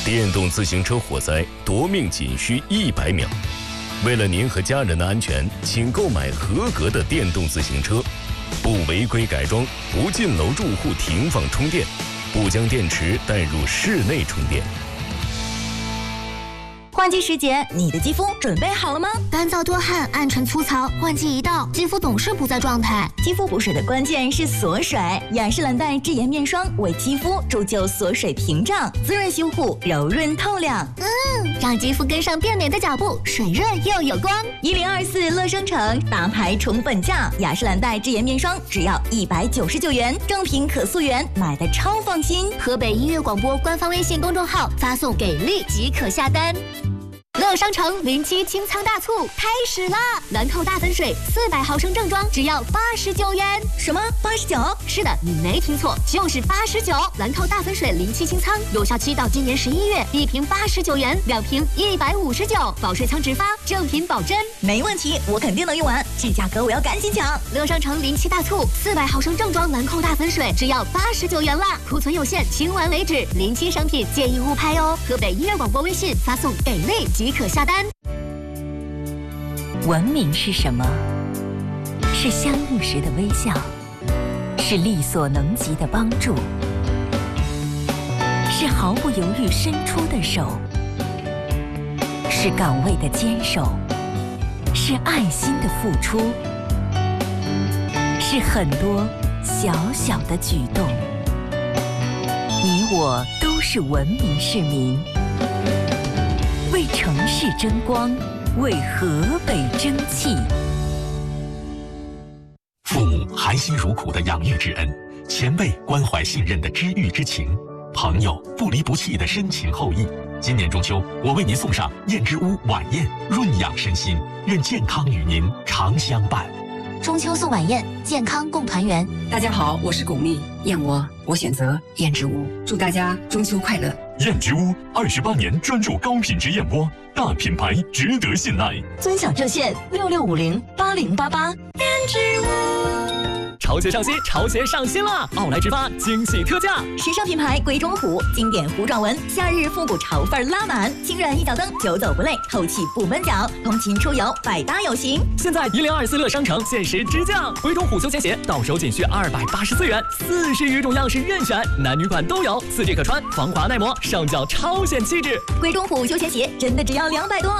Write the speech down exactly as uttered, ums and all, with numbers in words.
电动自行车火灾夺命仅需一百秒。为了您和家人的安全，请购买合格的电动自行车，不违规改装，不进楼住户停放充电，不将电池带入室内充电。 换季时节，你的肌肤准备好了吗？ 干燥多汗、暗沉粗糙，换季一到，肌肤总是不在状态。 肌肤补水的关键是锁水，雅诗兰黛智妍面霜为肌肤铸就锁水屏障，滋润修护，柔润透亮。 嗯，让肌肤跟上变美的脚步，水润又有光。 一零二四乐商城大牌宠本价，雅诗兰黛智妍面霜只要一百九十九元，正品可溯源，买的超放心。 河北音乐广播官方微信公众号发送给力即可下单。乐商城零七清仓大促开始啦！兰蔻大粉水四百毫升正装只要八十九元。 什么？八十九？ 是的，你没听错，就是八十九。兰蔻大粉水零七清仓有效期到今年十一月，一瓶八十九元，两瓶一百五十九，保税仓直发，正品保真。 没问题，我肯定能用完。这价格我要赶紧抢！ 乐商城零七大促，四百毫升正装兰蔻大粉水只要八十九元啦，库存有限，清完为止。零七商品建议勿拍哦。河北音乐广播微信发送给力即可下单。 文明是什么？是相遇时的微笑，是力所能及的帮助，是毫不犹豫伸出的手，是岗位的坚守，是爱心的付出，是很多小小的举动。你我都是文明市民，为城市争光，为河北争气。 父母含辛茹苦的养育之恩，前辈关怀信任的知遇之情，朋友不离不弃的深情厚谊。今年中秋，我为您送上燕之屋晚宴，润养身心，愿健康与您常相伴。 中秋送晚宴，健康共团圆。 大家好，我是巩俐，燕窝我选择燕之屋，祝大家中秋快乐。 燕之屋二十八年专注高品质燕窝，大品牌值得信赖。 尊享热线六六五零八零八八。燕之屋。 潮鞋上新，潮鞋上新啦！奥莱直发惊喜特价， 时尚品牌鬼冢虎，经典糊状纹，夏日复古潮范拉满，轻软一脚蹬，久走不累，透气不闷脚，通勤出游百搭有型。 现在一零二四乐商城限时直降，鬼冢虎休闲鞋到手仅需二百八十四元，四十余种样式任选，男女款都有，四季可穿，防滑耐磨，上脚超显气质。 鬼冢虎休闲鞋真的只要两百多。